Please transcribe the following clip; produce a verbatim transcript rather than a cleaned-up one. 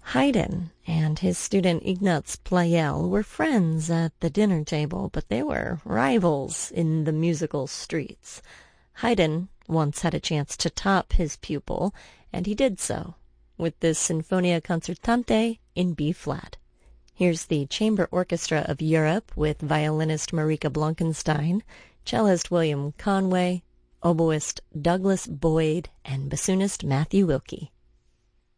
Haydn and his student Ignaz Pleyel were friends at the dinner table, but they were rivals in the musical streets. Haydn once had a chance to top his pupil, and he did so with this Sinfonia Concertante in B-flat. Here's the Chamber Orchestra of Europe with violinist Marika Blankenstein, cellist William Conway, oboist Douglas Boyd, and bassoonist Matthew Wilkie.